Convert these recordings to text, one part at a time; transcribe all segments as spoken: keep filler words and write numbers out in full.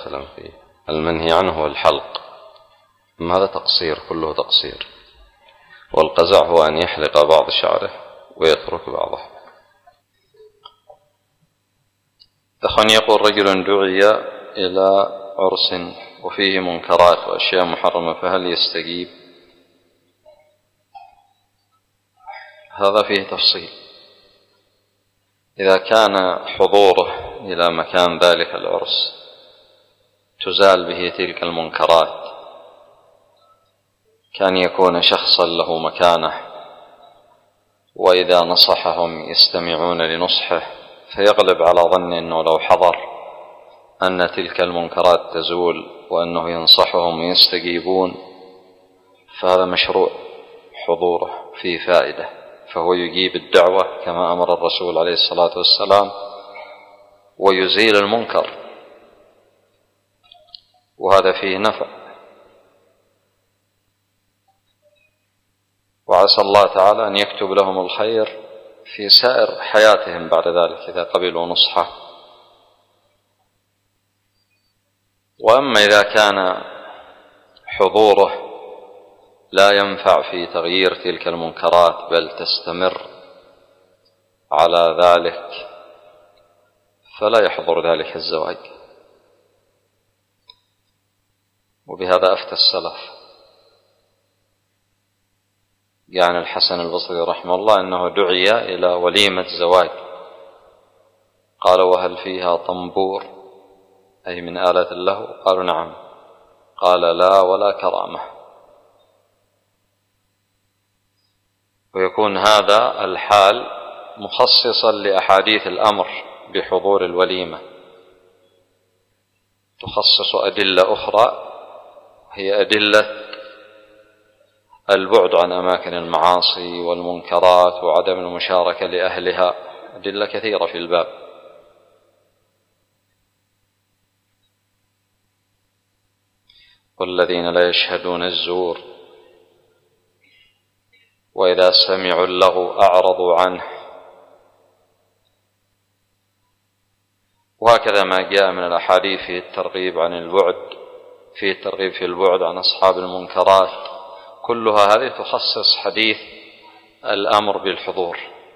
داخلا فيه. المنهي عنه هو الحلق، أما هذا تقصير، كله تقصير. والقزع هو أن يحلق بعض شعره ويترك بعضه. أخوان يقول رجل دعي إلى عرس وفيه منكرات وأشياء محرمة، فهل يستجيب؟ هذا فيه تفصيل. إذا كان حضوره إلى مكان ذلك العرس تزال به تلك المنكرات، كان يكون شخصا له مكانه، وإذا نصحهم يستمعون لنصحه، فيغلب على ظن أنه لو حضر أن تلك المنكرات تزول وأنه ينصحهم ويستجيبون، فهذا مشروع حضوره فيه فائدة، فهو يجيب الدعوة كما أمر الرسول عليه الصلاة والسلام ويزيل المنكر، وهذا فيه نفع. وعسى الله تعالى أن يكتب لهم الخير في سائر حياتهم بعد ذلك إذا قبلوا نصحه. وأما إذا كان حضوره لا ينفع في تغيير تلك المنكرات بل تستمر على ذلك، فلا يحضر ذلك الزواج. وبهذا أفتى السلف. يعني الحسن البصري رحمه الله أنه دعي إلى وليمة زواج، قال وهل فيها طنبور أي من آلة له؟ قالوا نعم. قال لا ولا كرامة. ويكون هذا الحال مخصصا لأحاديث الأمر بحضور الوليمة، تخصص أدلة أخرى هي أدلة البعد عن أماكن المعاصي والمنكرات وعدم المشاركة لأهلها، أدلة كثيرة في الباب. والذين لا يشهدون الزور وإذا سمعوا اللغو أعرضوا عنه. وهكذا ما جاء من الأحاديث في الترغيب عن البعد، في الترغيب في البعد عن أصحاب المنكرات، كلها هذه تخصص حديث الأمر بالحضور.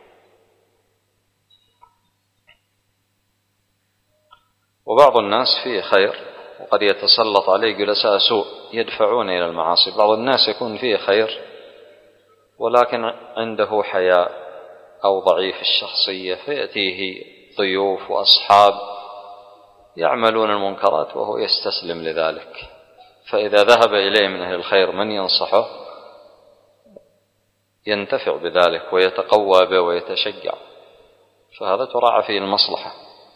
وبعض الناس فيه خير وقد يتسلط عليه جلساء سوء يدفعون إلى المعاصي. بعض الناس يكون فيه خير ولكن عنده حياء أو ضعيف الشخصية، فيأتيه ضيوف وأصحاب يعملون المنكرات وهو يستسلم لذلك، فإذا ذهب إليه من أهل الخير من ينصحه ينتفع بذلك ويتقوى به ويتشجع، فهذا تراعى فيه المصلحة.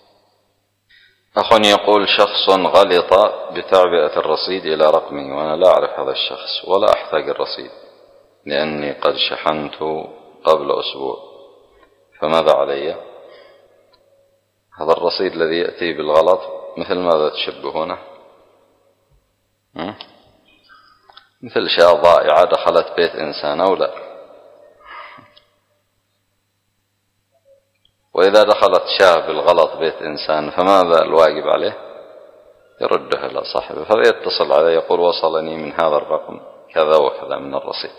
أخ يقول شخص غلط بتعبئة الرصيد إلى رقمي وأنا لا أعرف هذا الشخص ولا أحتاج الرصيد لأني قد شحنت قبل أسبوع، فماذا علي؟ هذا الرصيد الذي يأتي بالغلط مثل ماذا تشبهونه؟ مثل شاة ضائعة دخلت بيت إنسان أو لا؟ وإذا دخلت شاة بالغلط بيت إنسان فماذا الواجب عليه؟ يرده إلى صاحبه، فيتصل عليه يقول وصلني من هذا الرقم كذا وكذا من الرصيد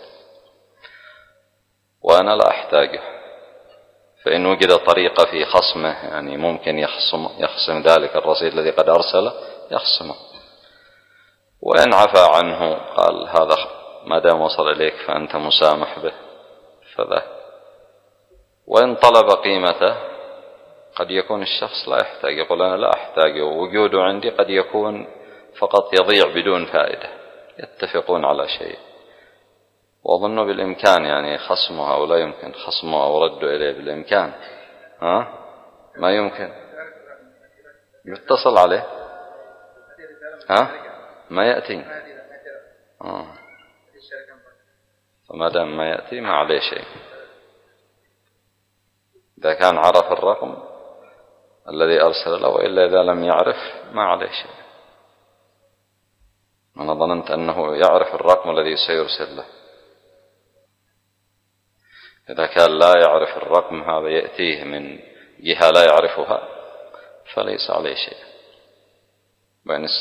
وأنا لا أحتاجه، فإن وجد طريقة في خصمه يعني ممكن يخصم, يخصم ذلك الرصيد الذي قد أرسله يخصمه، وإن عفى عنه قال هذا ما دام وصل إليك فأنت مسامح به فذا. وإن طلب قيمته قد يكون الشخص لا يحتاج، يقول أنا لا أحتاجه ووجوده عندي قد يكون فقط يضيع بدون فائدة، يتفقون على شيء وأظن بالإمكان يعني خصمها أو لا يمكن خصمها أو رده إليه بالإمكان. ها؟ ما يمكن يتصل عليه. ها؟ ما يأتي. آه. فما دام ما يأتي ما عليه شيء. إذا كان عرف الرقم الذي أرسل له، وإلا إذا لم يعرف ما عليه شيء. أنا ظننت أنه يعرف الرقم الذي سيرسل له. إذا كان لا يعرف الرقم هذا يأتيه من جهة لا يعرفها فليس عليه شيء.